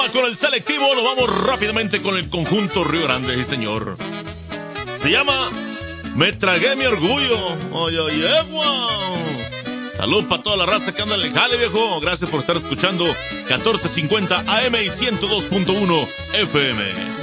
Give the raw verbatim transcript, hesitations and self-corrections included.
Con el selectivo nos vamos rápidamente con el conjunto Río Grande, sí señor. Se llama Me Tragué Mi Orgullo. Oye, oye, wow. Salud para toda la raza que anda en el jale, viejo. Gracias por estar escuchando catorce cincuenta A M y ciento dos punto uno F M.